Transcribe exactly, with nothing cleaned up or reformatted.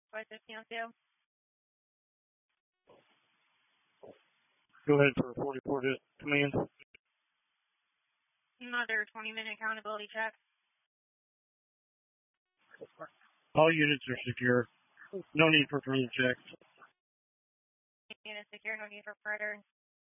five fifty on two. Go ahead for a forty-four to command. Another twenty minute accountability check. All units are secure. No need for further checks. Unit secure, no need for further